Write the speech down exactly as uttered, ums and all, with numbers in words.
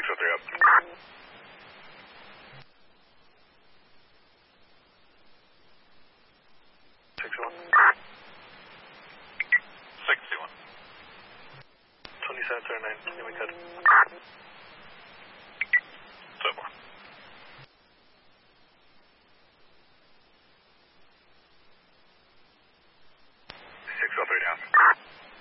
six oh three up. sixty-one. sixty-one. twenty-seven thirty-nine, give me code. So far.